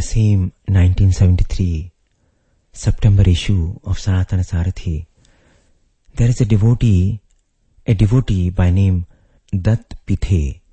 the same 1973 September issue of Sanatana Sarathi, there is a devotee by name Dutt Pithe,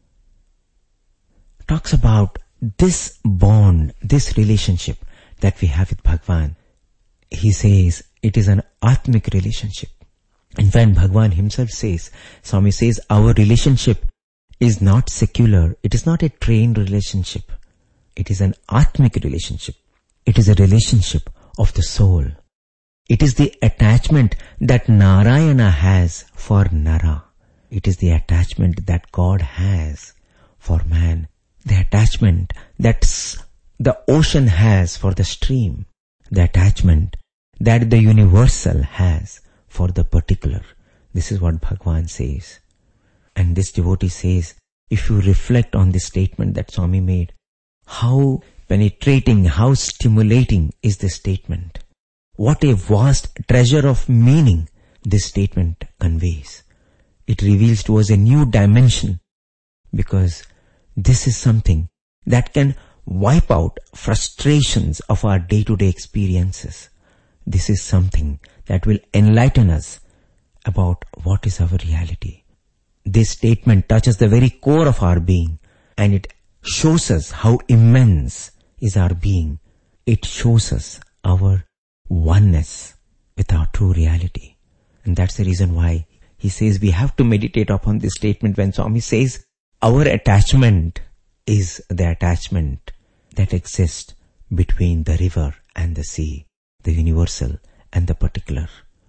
talks about this bond, this relationship that we have with Bhagwan. He says it is an Atmic relationship. In fact, Bhagwan himself says, Swami says, our relationship is not secular. It is not a trained relationship. It is an Atmic relationship. It is a relationship of the soul. It is the attachment that Narayana has for Nara. It is the attachment that God has for man. The attachment that the ocean has for the stream. The attachment that the universal has for the particular. This is what Bhagwan says. And this devotee says, if you reflect on this statement that Swami made, how penetrating, how stimulating is this statement. What a vast treasure of meaning this statement conveys. It reveals to us a new dimension, because this is something that can wipe out frustrations of our day-to-day experiences. This is something that will enlighten us about what is our reality. This statement touches the very core of our being, and it shows us how immense is our being. It shows us our oneness with our true reality. And that's the reason why he says we have to meditate upon this statement when Swami says our attachment is the attachment that exists between the river and the sea, the universal and the particular.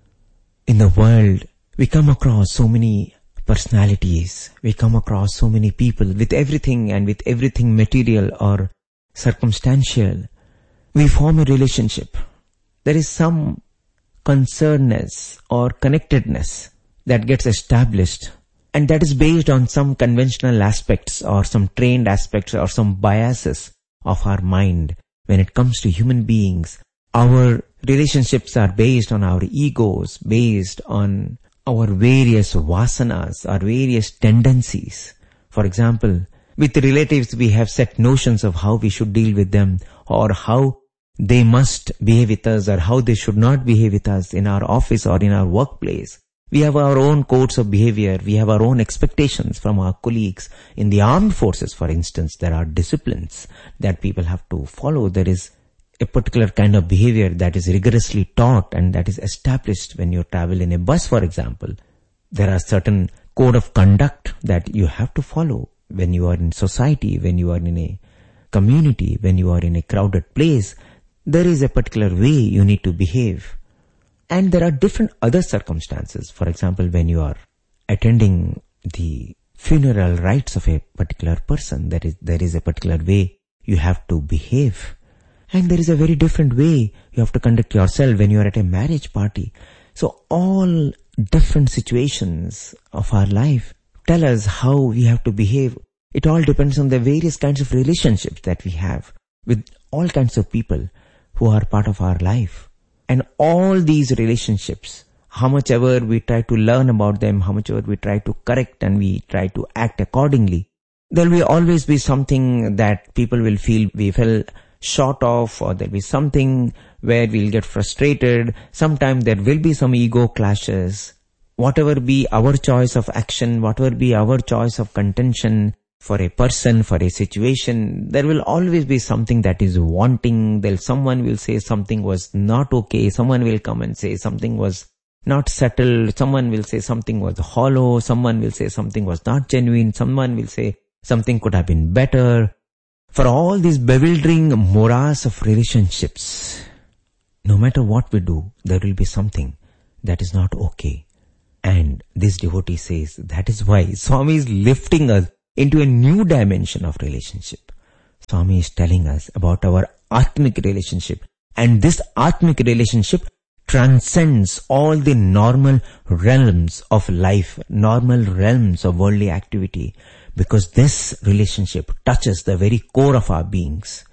In the world, we come across so many personalities, we come across so many people with everything and with everything material or circumstantial. We form a relationship. There is some concernedness or connectedness that gets established, and that is based on some conventional aspects or some trained aspects or some biases of our mind. When it comes to human beings, our relationships are based on our egos, based on our various vasanas, our various tendencies. For example, with relatives we have set notions of how we should deal with them, or how they must behave with us, or how they should not behave with us in our office or in our workplace. We have our own codes of behavior. We have our own expectations from our colleagues. In the armed forces, for instance, there are disciplines that people have to follow. There is a particular kind of behavior that is rigorously taught and that is established when you travel in a bus, for example. There are certain code of conduct that you have to follow when you are in society, when you are in a community, when you are in a crowded place. There is a particular way you need to behave. And there are different other circumstances. For example, when you are attending the funeral rites of a particular person, there is a particular way you have to behave. And there is a very different way you have to conduct yourself when you are at a marriage party. So all different situations of our life tell us how we have to behave. It all depends on the various kinds of relationships that we have with all kinds of people who are part of our life. And all these relationships, how much ever we try to learn about them, how much ever we try to correct and we try to act accordingly, there will always be something that people will feel we fell short of, or there will be something where we'll get frustrated. Sometimes there will be some ego clashes. Whatever be our choice of action, whatever be our choice of contention for a person, for a situation, there will always be something that is wanting. Someone will say something was not okay. Someone will come and say something was not settled. Someone will say something was hollow. Someone will say something was not genuine. Someone will say something could have been better. For all these bewildering morass of relationships, no matter what we do, there will be something that is not okay. And this devotee says that is why Swami is lifting us into a new dimension of relationship. Swami is telling us about our Atmic relationship. And this Atmic relationship transcends all the normal realms of life, normal realms of worldly activity. Because this relationship touches the very core of our beings.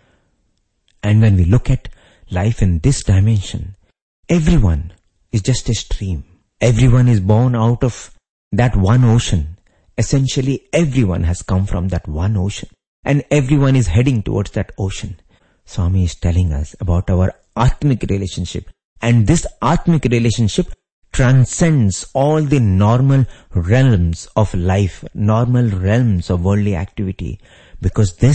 And when we look at life in this dimension, everyone is just a stream. Everyone is born out of that one ocean. Essentially, everyone has come from that one ocean. And everyone is heading towards that ocean. Swami is telling us about our Atmic relationship. And this Atmic relationship transcends all the normal realms of life, normal realms of worldly activity. Because this